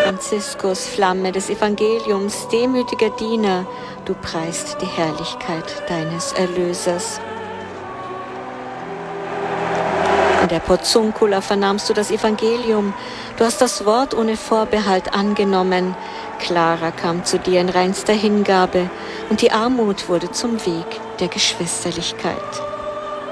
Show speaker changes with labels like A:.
A: Franziskus, Flamme des Evangeliums, demütiger Diener, du preist die Herrlichkeit deines Erlösers. In der Porzuncula vernahmst du das Evangelium, du hast das Wort ohne Vorbehalt angenommen. Clara kam zu dir in reinster Hingabe und die Armut wurde zum Weg der Geschwisterlichkeit.